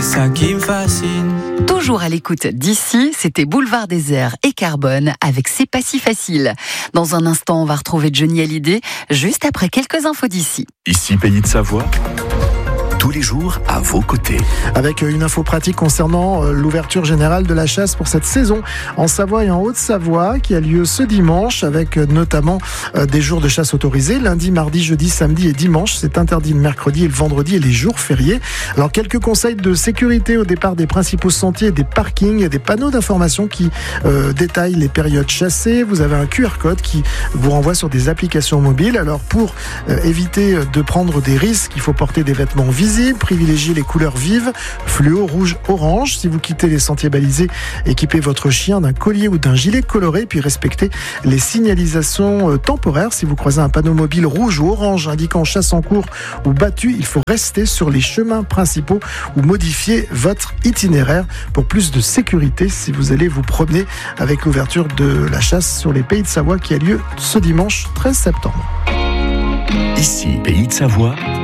ça qui me fascine. Toujours à l'écoute d'ici, c'était Boulevard Désert et Carbone avec C'est pas si facile. Dans un instant, on va retrouver Johnny Hallyday, juste après quelques infos d'ici. Ici, Pays de Savoie. Tous les jours à vos côtés. Avec une info pratique concernant l'ouverture générale de la chasse pour cette saison en Savoie et en Haute-Savoie qui a lieu ce dimanche avec notamment des jours de chasse autorisés lundi, mardi, jeudi, samedi et dimanche. C'est interdit le mercredi et le vendredi et les jours fériés. Alors quelques conseils de sécurité au départ des principaux sentiers, des parkings et des panneaux d'information qui détaillent les périodes chassées. Vous avez un QR code qui vous renvoie sur des applications mobiles. Alors pour éviter de prendre des risques, il faut porter des vêtements visibles, privilégiez les couleurs vives, fluo, rouge, orange. Si vous quittez les sentiers balisés, équipez votre chien d'un collier ou d'un gilet coloré, puis respectez les signalisations temporaires. Si vous croisez un panneau mobile rouge ou orange indiquant chasse en cours ou battue, il faut rester sur les chemins principaux ou modifier votre itinéraire pour plus de sécurité si vous allez vous promener avec l'ouverture de la chasse sur les Pays de Savoie qui a lieu ce dimanche 13 septembre. Ici, Pays de Savoie,